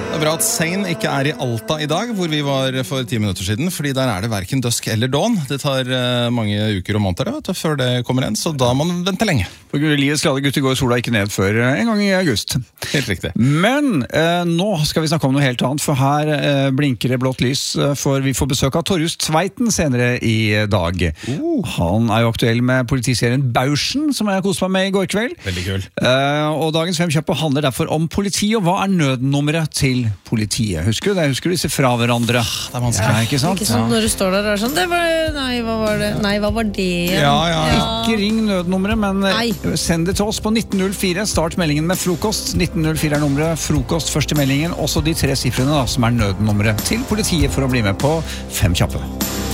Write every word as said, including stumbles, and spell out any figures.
Det er bra at Sein ikke er i Alta i dag, hvor vi var for ti minutter siden, fordi der er det hverken dusk eller dawn. Det tar uh, mange uker og måneder vet du, før det kommer inn, så da må man vente lenge. For livets glade gutter går sola ikke ned før en gang i august. Helt riktig. Men eh, nå skal vi snakke om noe helt annet, for her eh, blinker det blått lys, for vi får besøk av Torjus Tveiten senere i dag. Uh. Han er jo aktuell med politiserien Bauschen, som jeg koset meg med i går kveld. Veldig kul. Eh, og dagens Fem kjappe handler derfor om politi, og hva er nødnummeret til politiet? Husker du det? Husker du disse fra hverandre? Det er vanskelig. Ja, ikke sant? Ikke sånn når du står der og er sånn, det var, nei, hva var det? Nei, hva var det? Ja, ja, ja. Ikke ring nødnummeret, men Nei. send det til oss på nitten null fire. Start meldingen med frokost. nitten null fire er nummeret, frokost først i meldingen. Også de tre sifrene da, som er nødnummeret til politiet for å bli med på Fem kjappe.